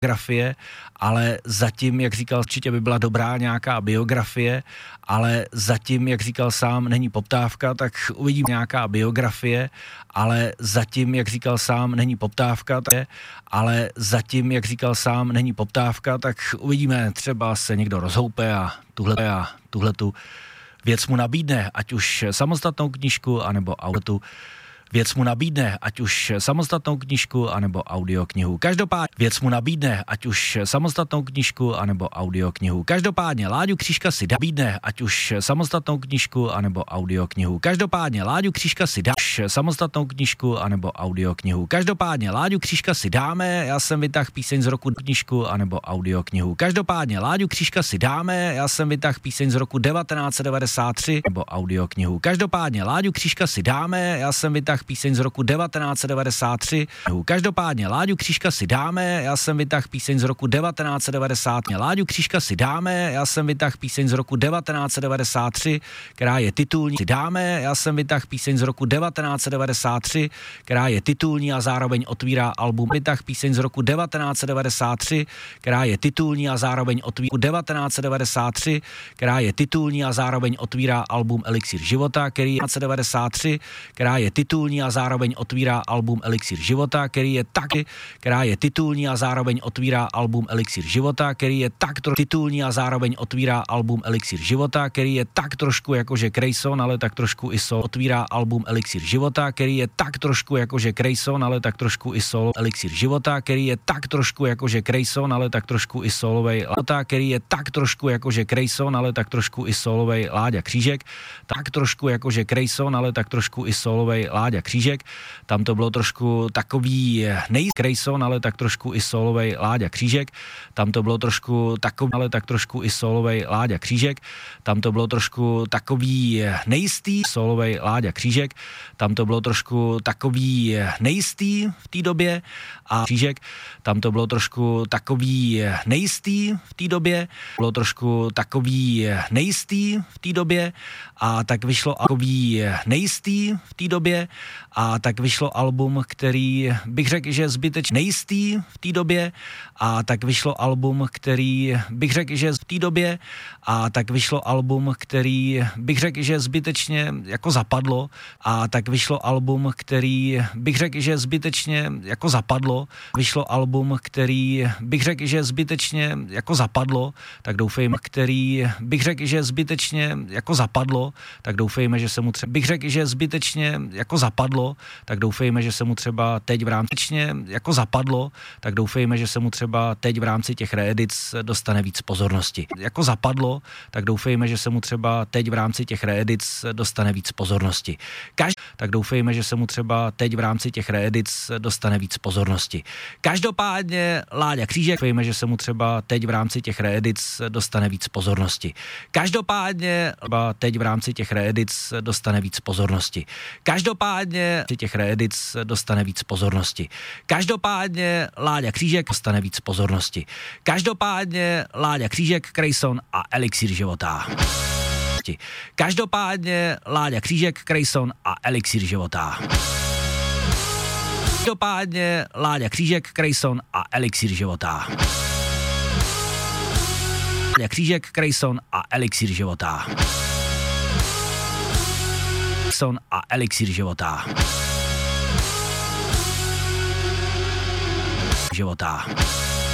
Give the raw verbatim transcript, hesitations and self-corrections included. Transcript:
biografie, ale zatím, jak říkal, určitě by byla dobrá nějaká biografie, ale zatím, jak říkal sám, není poptávka, tak uvidím nějaká biografie, ale zatím, jak říkal sám, není poptávka, tak, ale zatím, jak říkal sám, není poptávka, tak uvidíme, třeba se někdo rozhoupe a tuhle a tuhletu věc mu nabídne, ať už samostatnou knížku, anebo autu. Věc mu nabídne, ať už samostatnou knížku, anebo audioknihu. Každopádně věc mu nabídne, ať už samostatnou knížku, anebo audioknihu. Každopádně Láďu Křížka si nabídne, ať už samostatnou knížku, anebo audioknihu. Každopádně Láďu Křížka si dá samostatnou knížku, anebo audioknihu. Každopádně Láďu Křížka si dáme, já jsem vytáhl píseň z roku knížku, anebo audioknihu. Každopádně Láďu Křížka si dáme, já jsem vytáhl píseň z roku devatenáct set devadesát tři, nebo audioknihu. Každopádně Láďu Křížka si dáme, já jsem vytáhl píseň z roku devatenáct set devadesát tři. Každopádně Láďu Křížka si dáme, já jsem vytáhl píseň z roku devatenáct set devadesát tři. Láďu Křížka si dáme, já jsem vytáhl píseň z roku devatenáct set devadesát tři, která je titulní. Si dáme, já jsem vytáhl píseň z roku devatenáct set devadesát tři, která je titulní a zároveň otvírá album. Vytáhl píseň z roku devatenáct set devadesát tři, která je titulní a zároveň otvírá devatenáct set devadesát tři, která je titulní a zároveň otvírá album Elixír života, který je devatenáct set devadesát tři, která je titulní a zároveň otvírá album Elixír života, který je taky, která je titulní a zároveň otvírá album Elixír života, který je tak trošku titulní a zároveň otvírá album Elixír života, který je tak trošku jakože Grayson, ale tak trošku i soul. Otvírá album Elixír života, který je tak trošku jakože Grayson, ale tak trošku i soul. Elixír života, který je tak trošku jakože Grayson, ale tak trošku i solovej. Lata, který je tak trošku jakože Grayson, ale tak trošku i solovej. Láďa Křížek, tak trošku jakože Grayson, ale tak trošku i solovej. Láďa Křížek, tam to bylo trošku takový nej Grayson, ale tak trošku i solovej Láďa Křížek, tam to bylo trošku takový, ale tak trošku i solovej Láďa Křížek, tam to bylo trošku takový nejistý solovej Láďa Křížek, tam to bylo trošku takový nejistý v té době a Křížek, tam to bylo trošku takový nejistý v té době, bylo trošku takový nejistý v té době a tak vyšlo takový nejistý v té době a tak vyšlo album, který bych řekl, že je zbytečně nejistý v té době a tak vyšlo album, který bych řekl, že v té době a tak vyšlo album, který bych řekl, že zbytečně jako zapadlo a tak vyšlo album, který bych řekl, že zbytečně jako zapadlo, vyšlo album, který bych řekl, že zbytečně jako zapadlo, tak doufejme, který bych řekl, že zbytečně jako zapadlo, tak doufejme, že se mu třeba bych řekl, že zbytečně jako zapadlo, tak doufejme, že se mu třeba teď v rámci jako zapadlo, tak doufejme, že se mu třeba teď v rámci těch reedic dostane víc pozornosti. Jako zapadlo, tak doufejme, že se mu třeba teď v rámci těch reedic dostane víc pozornosti. Každ- tak doufejme, že se mu třeba teď v rámci těch reedic dostane víc pozornosti. Každopádně Láďa Křížek, doufejme, že se mu třeba teď v rámci těch reedic dostane víc pozornosti. Každopádně teď v rámci těch reedic dostane víc pozornosti. Každopádně těch reedic dostane víc pozornosti. Každopádně Láďa Křížek dostane víc pozornosti. Každopádně Láďa Křížek, Grayson a Elixír života. Každopádně Láďa Křížek, Grayson a Elixír života. Každopádně Láďa Křížek, Grayson a Elixír života. Láďa Křížek, Grayson a Elixír života. Grayson a Elixír života. Života.